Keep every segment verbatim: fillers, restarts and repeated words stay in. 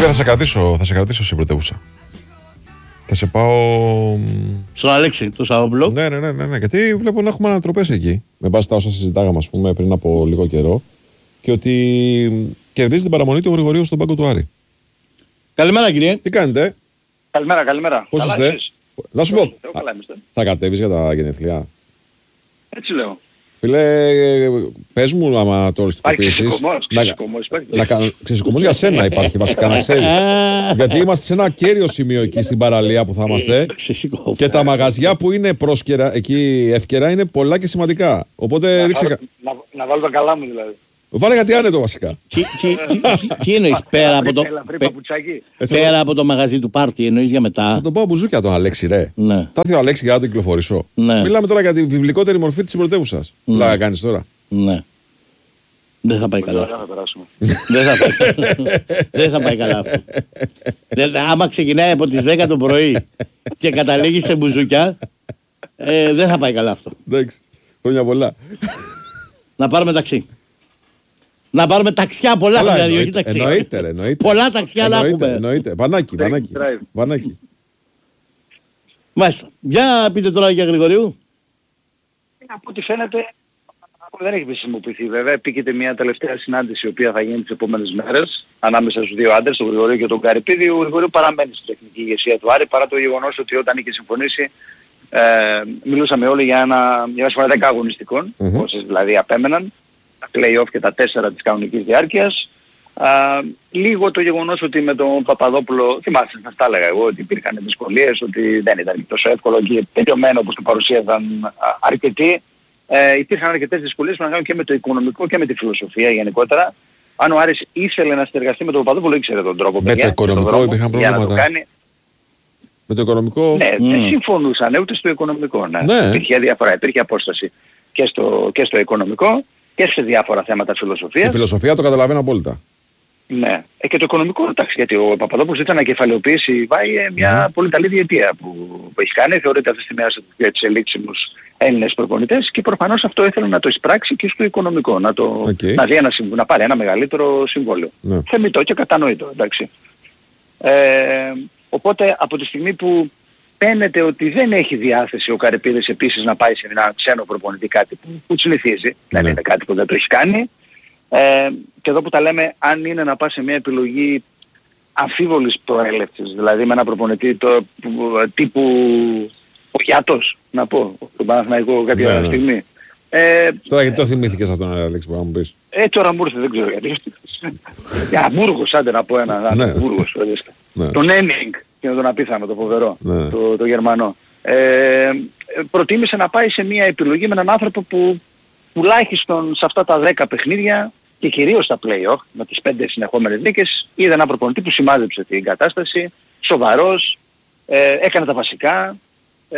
Φίλε, θα σε κρατήσω, θα σε κρατήσω στην πρωτεύουσα. Θα σε πάω. Στον Αλέξη, το Σαββόπουλο. Ναι, ναι, ναι, ναι, ναι, γιατί βλέπω να έχουμε ανατροπές εκεί. Με βάση τα όσα συζητάγαμε, ας πούμε, πριν από λίγο καιρό. Και ότι κερδίζει την παραμονή του Γρηγορίου στον πάγκο του Άρη. Καλημέρα, κύριε. Τι κάνετε? Καλημέρα, καλημέρα. Πώς είστε? Εσείς? Να σου πω, Εγώ καλά είμαστε. θα κατέβεις για τα γενεθλιά? Έτσι λέω. Φίλε, πες μου άμα το οριστικοποιήσεις. Ξεσηκωμός, ξεσηκωμός υπάρχει. Ξεσηκωμός για σένα υπάρχει βασικά, να ξέρεις. Γιατί είμαστε σε ένα κέριο σημείο εκεί στην παραλία που θα είμαστε. Και τα μαγαζιά που είναι πρόσκαιρα εκεί ευκαιρά είναι πολλά και σημαντικά. Οπότε Να ρίξε. βάλω- Να, να βάλω τα καλά μου δηλαδή. Βάλε κάτι άνετο βασικά. Τι, τι, τι, τι, τι εννοείς πέρα από το, Ελαφρύ πε- παπουτσάκι. πέρα από το μαγαζί του πάρτι, εννοείς για μετά? Θα τον πάω μπουζούκια τον Αλέξη, ρε. Ναι. Θα έρθει ο Αλέξη για να τον κυκλοφορήσω. Ναι. Μιλάμε τώρα για τη βιβλικότερη μορφή της πρωτεύουσας. Ναι. Θα κάνεις τώρα. Ναι. Δεν θα πάει καλά. Καλά θα περάσουμε. Δεν θα πάει, δεν θα πάει καλά αυτό. Δεν- άμα ξεκινάει από τις δέκα το πρωί και καταλήγει σε μπουζούκια, ε, δεν θα πάει καλά αυτό. Εντάξει. Χρόνια πολλά. Να πάρουμε ταξί. Να πάρουμε ταξιά πολλά, Καλά, δηλαδή, όχι εννοείται, ταξί. εννοείται, ρε, εννοείται. Πολλά ταξιά να Εννοείται, έχουμε. εννοείται. Βανάκι, βανάκι. drive. Βανάκι. Μάλιστα. Για πείτε τώρα για Γρηγορίου. Από ό,τι φαίνεται δεν έχει χρησιμοποιηθεί βέβαια. Επίκειται μια τελευταία συνάντηση η οποία θα γίνει τις επόμενες μέρες ανάμεσα στους δύο άντρες, τον Γρηγορίου και τον Καρυπίδη. Ο Γρηγορίου παραμένει στην τεχνική ηγεσία του Άρη παρά το γεγονός ότι όταν είχε συμφωνήσει ε, μιλούσαμε όλοι για ένα, μια συμφωνία δέκα αγωνιστικών, Μμμ. όσες δηλαδή απέμεναν, τα play-off και τα τέσσερα της κανονικής διάρκειας. Α, λίγο το γεγονός ότι με τον Παπαδόπουλο, θυμάστε, θα τα έλεγα εγώ, ότι υπήρχαν δυσκολίες, ότι δεν ήταν και τόσο εύκολο και τελειωμένο όπως το παρουσίαζαν α, αρκετοί. Ε, υπήρχαν αρκετές δυσκολίες που να κάνουν και με το οικονομικό και με τη φιλοσοφία γενικότερα. Αν ο Άρης ήθελε να συνεργαστεί με τον Παπαδόπουλο, ήξερε τον τρόπο. Με παιδιά, το οικονομικό τον δρόμο υπήρχαν για να το προβλήματα. κάνει. Με το οικονομικό. Ναι, Mm. δεν συμφωνούσαν ούτε στο οικονομικό. Ναι. Ναι. Υπήρχε διαφορά, υπήρχε απόσταση και στο, και στο οικονομικό και σε διάφορα θέματα Στη φιλοσοφίας. φιλοσοφία το καταλαβαίνω απόλυτα. Ναι. Ε, και το οικονομικό, εντάξει, γιατί ο Παπαδόπουλος ήταν να κεφαλαιοποιήσει βάει ε, μια πολύ καλή διετία που, που έχει κάνει. Θεωρείται αυτή τη στιγμή ένας από τους ελίξιμους Έλληνες προπονητές και προφανώς αυτό ήθελε να το εισπράξει και στο οικονομικό. Να, το, Okay. να, δει ένα, συμβ- να πάρει ένα μεγαλύτερο συμβόλαιο. Ναι. Θεμιτό και κατανοητό, εντάξει. Ε, οπότε από τη στιγμή που φαίνεται ότι δεν έχει διάθεση ο Καρυπίδης επίσης να πάει σε ένα ξένο προπονητή, κάτι που, που συνηθίζει, δεν Ναι. είναι κάτι που δεν το έχει κάνει. Ε, και εδώ που τα λέμε, αν είναι να πας σε μια επιλογή αμφίβολης προέλευσης, δηλαδή με ένα προπονητή το, που, τύπου ο Γιάτος, να πω, τον Παναθηναϊκό κάποια Ναι, ναι. στιγμή. Ε, Τώρα γιατί το θυμήθηκες αυτόν, Αλέξη, μπορεί να μου πεις. ε, τώρα μου ήρθε, δεν ξέρω γιατί. Για Μπούργος, άντε να πω ένα, Ναι. ναι. Μπούργος, ορίστε. Ναι. Τον Ένινγκ, και τον απίθανο, το φοβερό, Ναι. το, το Γερμανό. Ε, προτίμησε να πάει σε μια επιλογή με έναν άνθρωπο που τουλάχιστον σε αυτά τα δέκα παιχνίδια και κυρίως στα play-off, με τις πέντε συνεχόμενες νίκες, είδε έναν προπονητή που σημάδεψε την κατάσταση, σοβαρός, ε, έκανε τα βασικά, ε,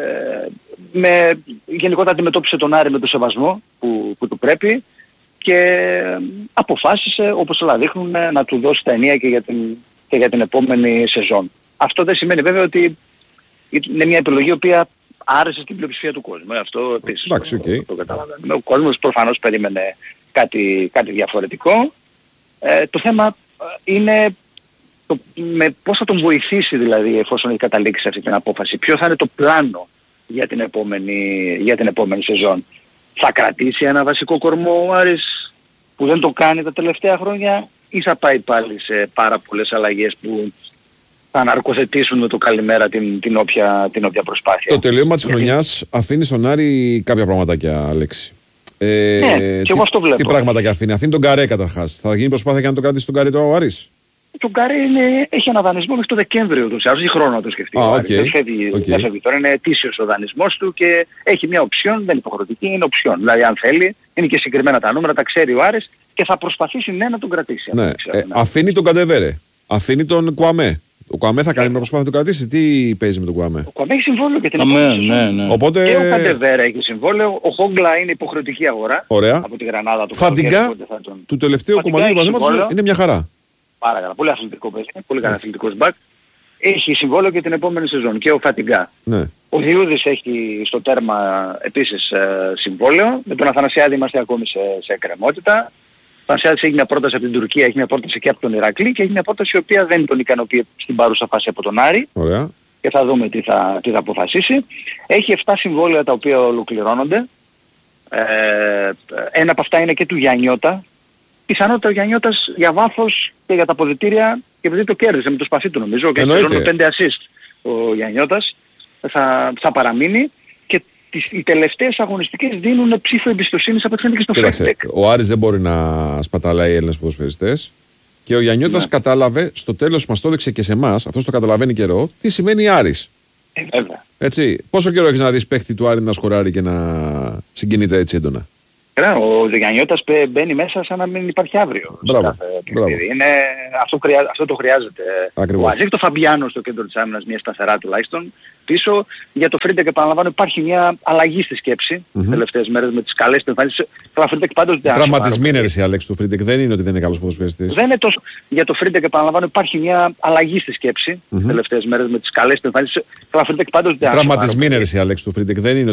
με, γενικότερα αντιμετώπισε τον Άρη με το σεβασμό που, που του πρέπει και αποφάσισε, όπως όλα δείχνουν, να του δώσει τα ενία και για την, και για την επόμενη σεζόν. Αυτό δεν σημαίνει βέβαια ότι είναι μια επιλογή η οποία άρεσε στην πλειοψηφία του κόσμου. Αυτό επίσης Εντάξει, το, okay. το, το καταλαβαίνουμε. Ο κόσμος προφανώς περίμενε κάτι, κάτι διαφορετικό. Ε, το θέμα είναι το, με πώς θα τον βοηθήσει δηλαδή εφόσον έχει καταλήξει σε αυτή την απόφαση. Ποιο θα είναι το πλάνο για την επόμενη, για την επόμενη σεζόν. Θα κρατήσει ένα βασικό κορμό ο Άρης που δεν το κάνει τα τελευταία χρόνια ή θα πάει πάλι σε πάρα πολλές αλλαγές που θα ναρκοθετήσουν με το καλημέρα την, την, όποια, την όποια προσπάθεια. Το τελείωμα της χρονιάς αφήνει στον Άρη κάποια πραγματάκια, Αλέξη. Ε, Ναι, και τι, εγώ αυτό βλέπω. Τι πραγματάκια αφήνει. Αφήνει τον Καρέ καταρχάς. Θα γίνει προσπάθεια για να τον κρατήσει τον Καρέ το ο Άρης. Το Γκάρι είναι, έχει ένα δανεισμό μέχρι το Δεκέμβριο του, όχι χρόνο να το σκεφτεί. Α, ο οκ, Άρης. Δεν φεύγει, οκ. δεν φεύγει τώρα, είναι ετήσιος ο δανεισμός του και έχει μια οψιόν, δεν είναι υποχρεωτική, είναι οψιόν. Δηλαδή αν θέλει, είναι και συγκεκριμένα τα νούμερα, τα ξέρει ο Άρης και θα προσπαθήσει ναι να τον κρατήσει. Ναι. Αυτό ξέρω, Ε, ναι. αφήνει τον Καντεβέρε. Αφήνει τον Κουαμέ. Ο Κουαμέ θα κάνει μια προσπάθεια να τον κρατήσει. Τι παίζει με τον Κουαμέ. Ο Κουαμέ έχει συμβόλαιο και την Αμέ, επόμενη ναι, σεζόν. ναι. Οπότε. Και ο Καντεβέρα έχει συμβόλαιο, ο Χόγκλα είναι υποχρεωτική αγορά Ωραία. από τη Γρανάδα του. Φαντιγκά καλοκαίρι, οπότε θα τον- του τελευταίου Φαντιγκά κομματιού του έχει παθήματος συμβόλαιο. είναι μια χαρά. Πάρα καλά. Πολύ αθλητικό παιδί, πολύ καλά αθλητικός μπακ. Έχει συμβόλαιο και την επόμενη σεζόν και ο Φατιγκά. Ναι. Ο Διούδης έχει στο τέρμα επίσης ε, συμβόλαιο. Με τον Αθανασιάδη είμαστε ακόμη σε, σε εκκρεμότητα. Στανσιάδης έχει μια πρόταση από την Τουρκία, έχει μια πρόταση και από τον Ηρακλή και έχει μια πρόταση η οποία δεν τον ικανοποιεί στην παρούσα φάση από τον Άρη. Ωραία. Και θα δούμε τι θα, τι θα αποφασίσει. Έχει επτά συμβόλαια τα οποία ολοκληρώνονται. Ε, ένα από αυτά είναι και του Γιαννιώτα. Πιθανότητα ο Γιαννιώτας για βάθος και για τα αποδυτήρια, και επειδή το κέρδισε με το σπαθί του νομίζω, και έχει πέντε assist ο Γιαννιώτας, θα, θα παραμείνει. Και τις, οι τελευταίες αγωνιστικές δίνουν ψήφο εμπιστοσύνης από ό,τι και στο Φρέντεκ. Ο Άρης δεν μπορεί να σπαταλάει Έλληνες ποδοσφαιριστές. Και ο Γιαννιώτας ναι. κατάλαβε, στο τέλος μας το έδειξε και σε εμάς, αυτός το καταλαβαίνει καιρό, τι σημαίνει Άρης. Ε, βέβαια. Έτσι. Πόσο καιρό έχεις να δεις παίχτη του Άρη να σκοράρει και να συγκινείται έτσι έντονα? Ο Γιαννιώτας μπαίνει μέσα σαν να μην υπάρχει αύριο. Μπράβο. Είναι, αυτό, χρειά, αυτό το χρειάζεται. Ακριβώς. Ο Αζίκ το Φαμπιάνο στο κέντρο της άμυνας, μια σταθερά τουλάχιστον. Πίσω για το Φρέντεκ, επαναλαμβάνω, υπάρχει μια αλλαγή στη σκέψη τις mm-hmm. τελευταίες μέρες με τις καλές του εμφανίσεις. Το Φρέντεκ πάντως δεν τραυματισμένη είναι η Αλέξη του Φρέντεκ, δεν είναι ότι δεν είναι καλός ποδοσφαιριστής. Δεν είναι τόσο. Για το Φρέντεκ, επαναλαμβάνω, υπάρχει μια αλλαγή στη σκέψη τις mm-hmm. τελευταίες μέρες με τις καλές του εμφανίσεις. Το Φρέντεκ πάντως δεν τραυματισμένη είναι η Αλέξη του Φρέντεκ, δεν είναι.